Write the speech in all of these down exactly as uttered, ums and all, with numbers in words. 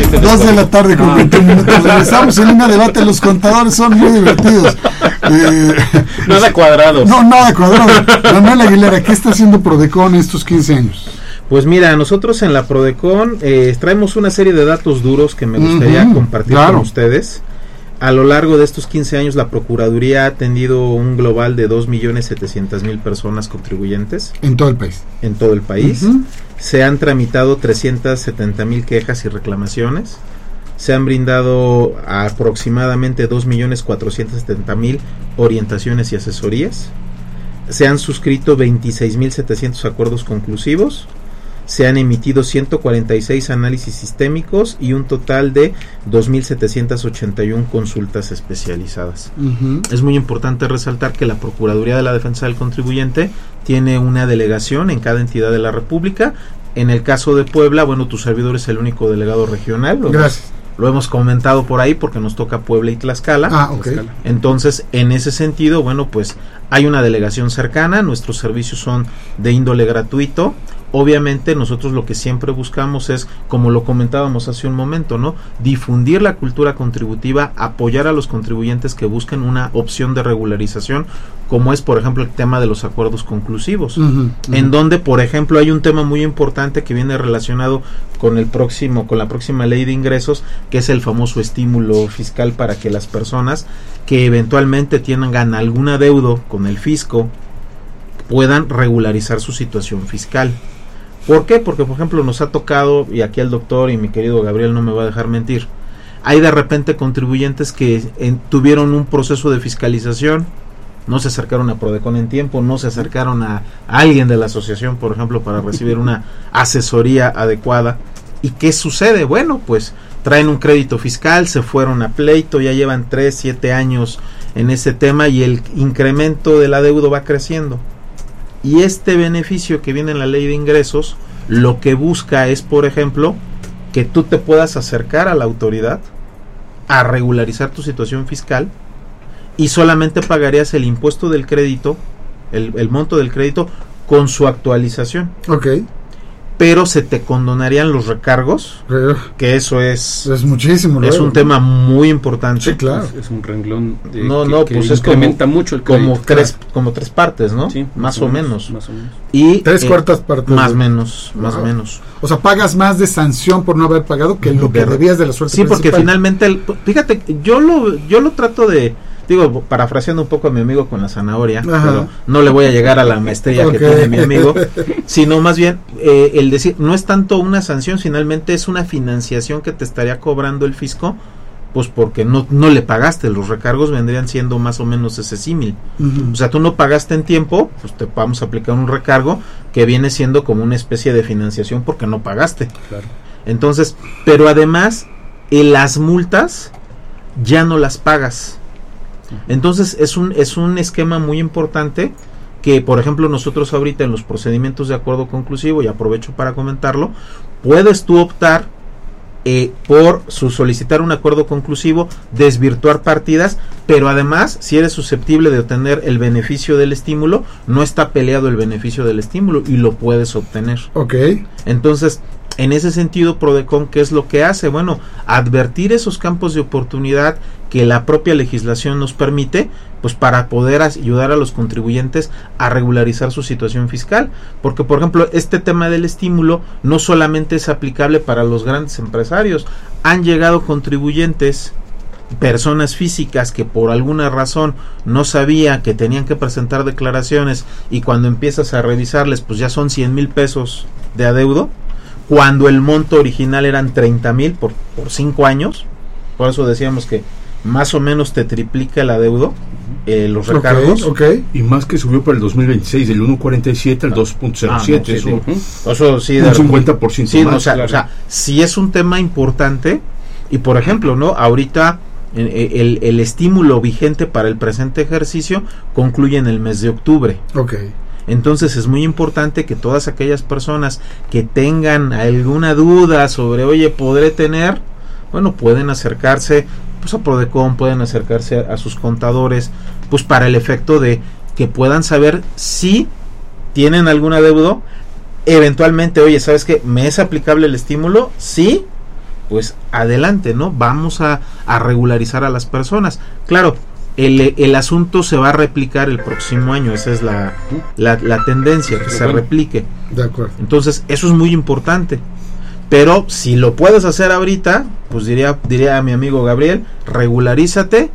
veinte Dos de la tarde con veinte minutos. Regresamos en una debate. Los contadores son muy divertidos. Eh, nada cuadrados. No, nada cuadrados. Manuel Aguilera, ¿qué está haciendo Prodecon estos quince años? Pues mira, nosotros en la Prodecon eh, traemos una serie de datos duros que me gustaría uh-huh, compartir claro. con ustedes. A lo largo de estos quince años, la Procuraduría ha atendido un global de dos millones setecientas mil personas contribuyentes. En todo el país. En todo el país. Uh-huh. Se han tramitado trescientas setenta mil quejas y reclamaciones. Se han brindado aproximadamente dos millones cuatrocientos setenta mil orientaciones y asesorías. Se han suscrito veintiséis mil setecientos acuerdos conclusivos. Se han emitido ciento cuarenta y seis análisis sistémicos y un total de dos mil setecientas ochenta y una consultas especializadas. Uh-huh. Es muy importante resaltar que la Procuraduría de la Defensa del Contribuyente tiene una delegación en cada entidad de la República. En el caso de Puebla, bueno, tu servidor es el único delegado regional. Lo Gracias. Hemos, lo hemos comentado por ahí porque nos toca Puebla y Tlaxcala. Ah, ok. Entonces, en ese sentido, bueno, pues hay una delegación cercana. Nuestros servicios son de índole gratuito. Obviamente nosotros lo que siempre buscamos es, como lo comentábamos hace un momento, ¿no? Difundir la cultura contributiva, apoyar a los contribuyentes que busquen una opción de regularización, como es por ejemplo el tema de los acuerdos conclusivos, uh-huh, uh-huh. en donde por ejemplo hay un tema muy importante que viene relacionado con el próximo, con la próxima ley de ingresos, que es el famoso estímulo fiscal para que las personas que eventualmente tengan algún adeudo con el fisco puedan regularizar su situación fiscal. ¿Por qué? Porque, por ejemplo, nos ha tocado, y aquí el doctor y mi querido Gabriel no me va a dejar mentir, hay de repente contribuyentes que en, tuvieron un proceso de fiscalización, no se acercaron a Prodecon en tiempo, no se acercaron a, a alguien de la asociación, por ejemplo, para recibir una asesoría adecuada. ¿Y qué sucede? Bueno, pues traen un crédito fiscal, se fueron a pleito, ya llevan tres, siete años en ese tema y el incremento del adeudo va creciendo. Y este beneficio que viene en la ley de ingresos, lo que busca es, por ejemplo, que tú te puedas acercar a la autoridad a regularizar tu situación fiscal y solamente pagarías el impuesto del crédito, el, el monto del crédito, con su actualización. Ok. Pero se te condonarían los recargos, uh, que eso es es muchísimo, es luego. un tema muy importante. Sí, claro. Es, es un renglón de, no, que, no, que pues es incrementa como, mucho el crédito. como tres, como tres partes, ¿no? Sí, más, o menos, menos. Más o menos. Y tres eh, cuartas partes. Más o de... menos, más o wow. menos. O sea, pagas más de sanción por no haber pagado que lo que debías de la suerte Sí, principal. porque finalmente, el, fíjate, yo lo, yo lo trato de, digo, parafraseando un poco a mi amigo con la zanahoria, Ajá. pero no le voy a llegar a la maestría okay. que tiene mi amigo, sino más bien eh, el decir, no es tanto una sanción, finalmente es una financiación que te estaría cobrando el fisco, pues porque no, no le pagaste, los recargos vendrían siendo más o menos ese símil. Uh-huh. O sea, tú no pagaste en tiempo, pues te vamos a aplicar un recargo que viene siendo como una especie de financiación porque no pagaste. Claro. Entonces, pero además, en las multas ya no las pagas. Entonces es un es un esquema muy importante que, por ejemplo, nosotros ahorita en los procedimientos de acuerdo conclusivo, y aprovecho para comentarlo, puedes tú optar eh, por su solicitar un acuerdo conclusivo, desvirtuar partidas, pero además, si eres susceptible de obtener el beneficio del estímulo, no está peleado el beneficio del estímulo y lo puedes obtener. Ok. Entonces, en ese sentido, Prodecon, ¿qué es lo que hace? Bueno, advertir esos campos de oportunidad que la propia legislación nos permite, pues para poder ayudar a los contribuyentes a regularizar su situación fiscal, porque por ejemplo este tema del estímulo no solamente es aplicable para los grandes empresarios, han llegado contribuyentes, personas físicas que por alguna razón no sabía que tenían que presentar declaraciones y cuando empiezas a revisarles pues ya son cien mil pesos de adeudo, cuando el monto original eran treinta mil por, por cinco años, por eso decíamos que más o menos te triplica el adeudo, eh, los recargos. Okay, okay. Y más que subió para el dos mil veintiséis, del uno punto cuarenta y siete al dos punto cero siete. Ah, no, sí, eso, sí. eso sí, un cincuenta por ciento sí, más. No, o, sea, claro. o sea, sí es un tema importante. Y por ejemplo, ¿no? Ahorita eh, el, el estímulo vigente para el presente ejercicio concluye en el mes de octubre. Okay. Entonces es muy importante que todas aquellas personas que tengan alguna duda sobre, oye, ¿podré tener? Bueno, pueden acercarse pues a Prodecon, pueden acercarse a, a sus contadores, pues para el efecto de que puedan saber si tienen algún adeudo, eventualmente, oye, ¿sabes qué? ¿Me es aplicable el estímulo? Sí, pues adelante, ¿no? Vamos a, a regularizar a las personas. Claro, el, el asunto se va a replicar el próximo año, esa es la, la, la tendencia, que se replique. De acuerdo. Entonces, eso es muy importante. Pero si lo puedes hacer ahorita, pues diría, diría a mi amigo Gabriel, regularízate,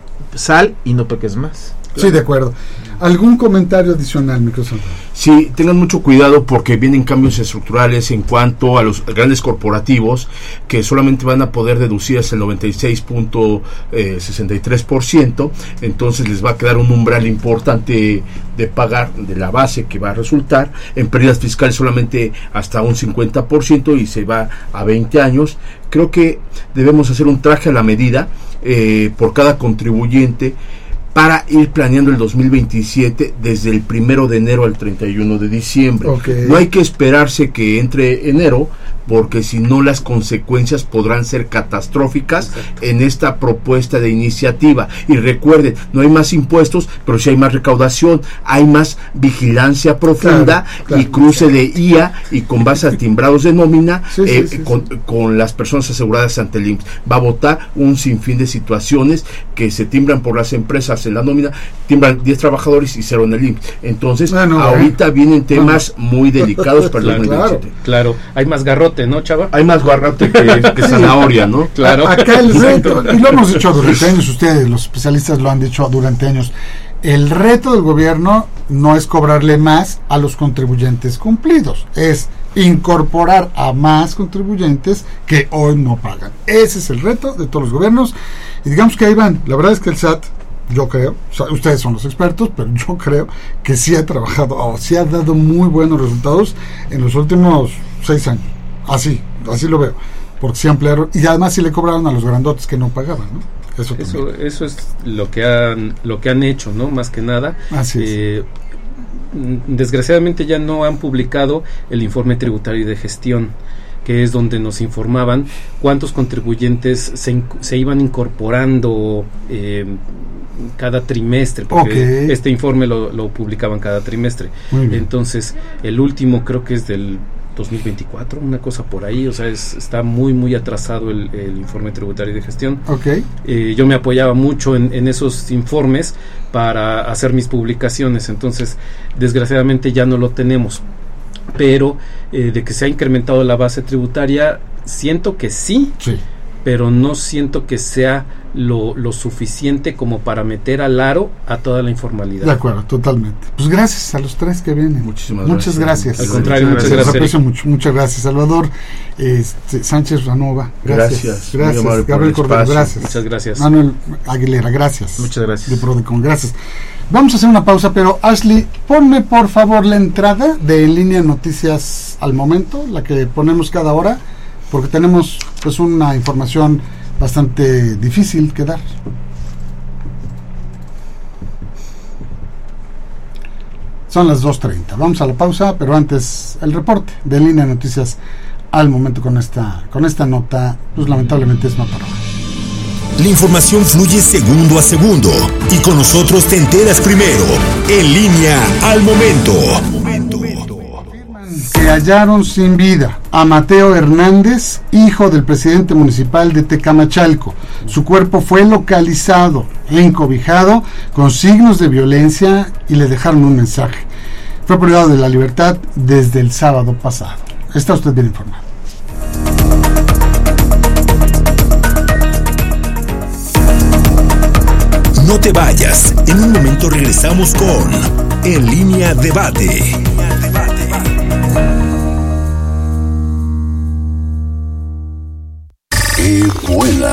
sal y no peques más. Sí, de acuerdo. ¿Algún comentario adicional, Microsoft? Sí, tengan mucho cuidado porque vienen cambios estructurales en cuanto a los grandes corporativos que solamente van a poder deducir hasta el noventa y seis punto sesenta y tres por ciento, entonces les va a quedar un umbral importante de pagar de la base que va a resultar en pérdidas fiscales solamente hasta un cincuenta por ciento y se va a veinte años. Creo que debemos hacer un traje a la medida eh, por cada contribuyente para ir planeando el dos mil veintisiete desde el primero de enero al treinta y uno de diciembre. Okay. No hay que esperarse que entre enero, porque si no las consecuencias podrán ser catastróficas. Exacto. En esta propuesta de iniciativa. Y recuerden, no hay más impuestos, pero sí hay más recaudación, hay más vigilancia profunda, claro, claro, y cruce de I A y con base a timbrados de nómina sí, eh, sí, sí, con, sí. con las personas aseguradas ante el I M S S. Va a votar un sinfín de situaciones que se timbran por las empresas en la nómina, timbran diez trabajadores y cero en el I M S S. Entonces, bueno, ahorita eh. vienen temas no. muy delicados para el dos mil veintisiete. Claro, claro, hay más garrote, ¿no, Chava? Hay más garrote que, que zanahoria, ¿no? Claro. Acá el reto, y lo hemos dicho durante años, ustedes, los especialistas lo han dicho durante años, el reto del gobierno no es cobrarle más a los contribuyentes cumplidos, es incorporar a más contribuyentes que hoy no pagan. Ese es el reto de todos los gobiernos, y digamos que ahí van. La verdad es que el S A T, yo creo, o sea, ustedes son los expertos, pero yo creo que sí ha trabajado, o sí ha dado muy buenos resultados en los últimos seis años. Así, así lo veo, porque sí ampliaron, y además sí le cobraron a los grandotes que no pagaban, ¿no? Eso, eso, eso es lo que han, lo que han hecho, ¿no? Más que nada. Así eh, es. Desgraciadamente ya no han publicado el informe tributario y de gestión, que es donde nos informaban cuántos contribuyentes se, se iban incorporando eh, cada trimestre, porque okay. este informe lo, lo publicaban cada trimestre. Entonces, el último creo que es del dos mil veinticuatro, una cosa por ahí, o sea, es, está muy muy atrasado el, el informe tributario de gestión. Okay. Eh, yo me apoyaba mucho en, en esos informes para hacer mis publicaciones, entonces desgraciadamente ya no lo tenemos, pero eh, de que se ha incrementado la base tributaria, siento que sí, sí. pero no siento que sea lo, lo suficiente como para meter al aro a toda la informalidad. De acuerdo, totalmente. Pues gracias a los tres que vienen. Muchísimas muchas gracias. gracias. Al contrario, muchas muchas gracias. gracias. Mucho, muchas gracias, Salvador este, Sánchez Ranova. Gracias. Gracias. Gracias. Gabriel Cordero, gracias. Muchas gracias. Manuel Aguilera, gracias. Muchas gracias. De Prodecon, gracias. Vamos a hacer una pausa, pero Ashley, ponme por favor la entrada de En Línea Noticias al Momento, la que ponemos cada hora, porque tenemos pues una información bastante difícil que dar. Son las dos treinta. Vamos a la pausa, pero antes el reporte de En Línea Noticias al Momento con esta con esta nota, pues lamentablemente es nota roja. La información fluye segundo a segundo y con nosotros te enteras primero. En Línea al Momento. Que hallaron sin vida a Mateo Hernández, hijo del presidente municipal de Tecamachalco. Su cuerpo fue localizado, encobijado, con signos de violencia, y le dejaron un mensaje. Fue privado de la libertad desde el sábado pasado. Está usted bien informado. No te vayas, en un momento regresamos con En Línea Debate. Puebla.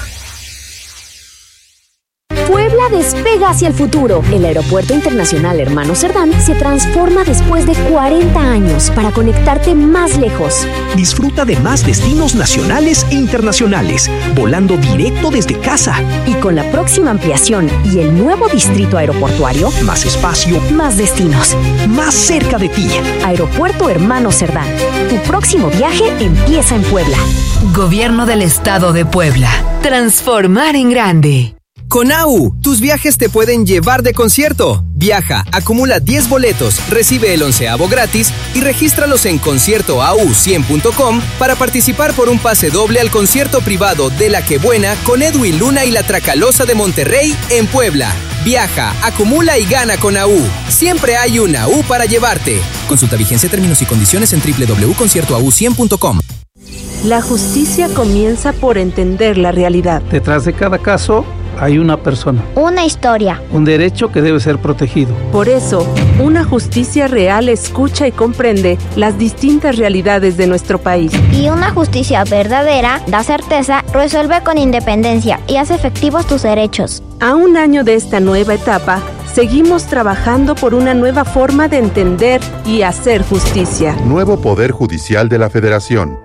Puebla despega hacia el futuro. El Aeropuerto Internacional Hermano Cerdán se transforma después de cuarenta años para conectarte más lejos. Disfruta de más destinos nacionales e internacionales, volando directo desde casa. Y con la próxima ampliación y el nuevo distrito aeroportuario, más espacio, más destinos, más cerca de ti. Aeropuerto Hermano Cerdán. Tu próximo viaje empieza en Puebla. Gobierno del Estado de Puebla. Transformar en grande. Con A U, tus viajes te pueden llevar de concierto. Viaja, acumula diez boletos, recibe el onceavo gratis y regístralos en concierto a u cien punto com para participar por un pase doble al concierto privado de La Que Buena con Edwin Luna y la Tracalosa de Monterrey en Puebla. Viaja, acumula y gana con A U. Siempre hay una U para llevarte. Consulta vigencia, términos y condiciones en doble u doble u doble u punto concierto a u cien punto com. La justicia comienza por entender la realidad. Detrás de cada caso hay una persona. Una historia. Un derecho que debe ser protegido. Por eso, una justicia real escucha y comprende las distintas realidades de nuestro país. Y una justicia verdadera da certeza, resuelve con independencia y hace efectivos tus derechos. A un año de esta nueva etapa, seguimos trabajando por una nueva forma de entender y hacer justicia. Nuevo Poder Judicial de la Federación.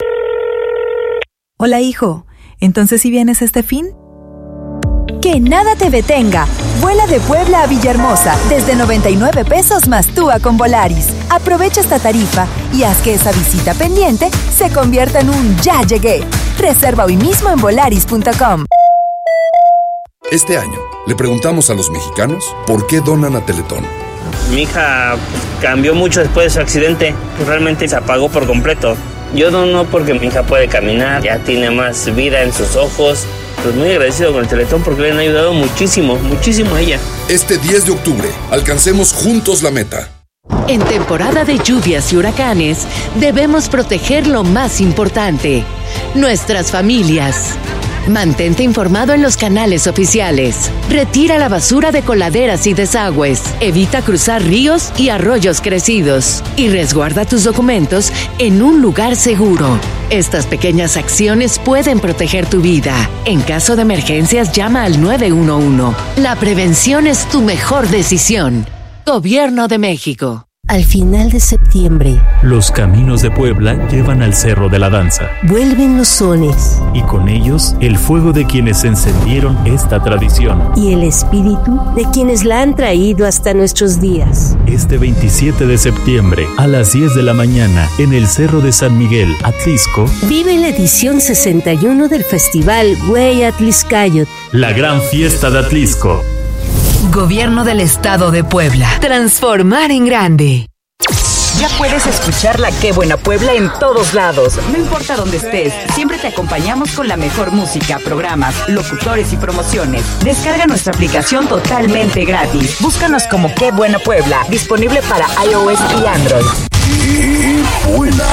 Hola, hijo. ¿Entonces si vienes este fin? Que nada te detenga. Vuela de Puebla a Villahermosa desde noventa y nueve pesos más TUA con Volaris. Aprovecha esta tarifa y haz que esa visita pendiente se convierta en un ya llegué. Reserva hoy mismo en volaris punto com. Este año le preguntamos a los mexicanos por qué donan a Teletón. Mi hija cambió mucho después de su accidente. Realmente se apagó por completo. Yo dono porque mi hija puede caminar, ya tiene más vida en sus ojos. Pues muy agradecido con el Teletón porque le han ayudado muchísimo, muchísimo a ella. Este diez de octubre, alcancemos juntos la meta. En temporada de lluvias y huracanes, debemos proteger lo más importante, nuestras familias. Mantente informado en los canales oficiales. Retira la basura de coladeras y desagües. Evita cruzar ríos y arroyos crecidos. Y resguarda tus documentos en un lugar seguro. Estas pequeñas acciones pueden proteger tu vida. En caso de emergencias, llama al nueve uno uno. La prevención es tu mejor decisión. Gobierno de México. Al final de septiembre, los caminos de Puebla llevan al Cerro de la Danza. Vuelven los sones. Y con ellos, el fuego de quienes encendieron esta tradición. Y el espíritu de quienes la han traído hasta nuestros días. Este veintisiete de septiembre, a las diez de la mañana, en el Cerro de San Miguel, Atlisco, vive la edición sesenta y uno del Festival Güey Atliscayot. La gran fiesta de Atlisco. Gobierno del Estado de Puebla. Transformar en grande. Ya puedes escuchar La Qué Buena Puebla en todos lados. No importa dónde estés, siempre te acompañamos con la mejor música, programas, locutores y promociones. Descarga nuestra aplicación totalmente gratis. Búscanos como Qué Buena Puebla, disponible para iOS y Android. ¡Qué buena!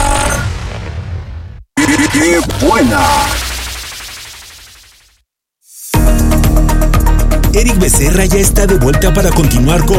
¡Qué, qué buena! Eric Becerra ya está de vuelta para continuar con